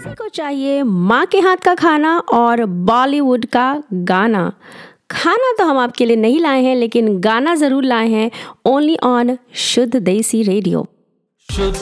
किसी को चाहिए माँ के हाथ का खाना और बॉलीवुड का गाना। खाना तो हम आपके लिए नहीं लाए हैं, लेकिन गाना ज़रूर लाए हैं, ओनली ऑन शुद्ध देसी रेडियो। शुद्ध